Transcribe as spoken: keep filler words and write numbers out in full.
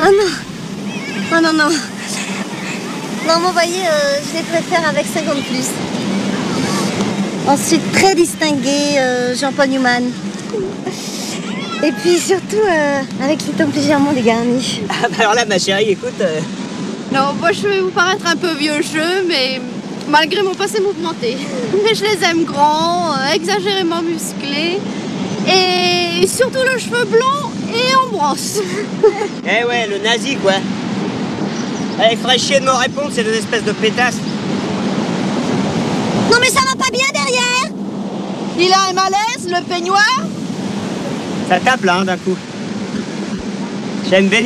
Oh non. Oh non, non. Non, vous voyez, euh, je les préfère avec cinquante plus. Ensuite, très distingué, euh, Jean-Paul Newman. Et puis surtout, euh, avec les tempes légèrement dégarnis. Ah bah alors là, ma chérie, écoute... Euh... Non, moi je vais vous paraître un peu vieux jeu, mais malgré mon passé mouvementé. Mais je les aime grands, euh, exagérément musclés, et surtout le cheveu blanc et en brosse. Eh ouais, le nazi, quoi. Eh, il ferait chier de me répondre, ces deux espèces de pétasses. Non mais ça va pas bien derrière. Il a un malaise, le peignoir. Ça tape là, hein, d'un coup. J'aime baigner.